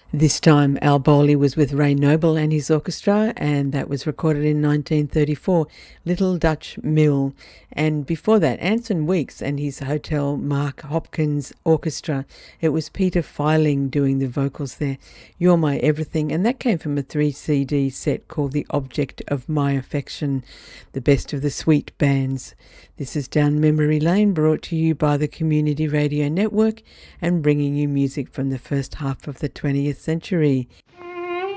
This time, Al Bowley was with Ray Noble and his orchestra, and that was recorded in 1934, Little Dutch Mill. And before that, Anson Weeks and his Hotel Mark Hopkins Orchestra. It was Peter Filing doing the vocals there. You're My Everything, and that came from a 3-CD set called The Object of My Affection, the best of the sweet bands. This is Down Memory Lane, brought to you by the Community Radio Network and bringing you music from the first half of the 20th century.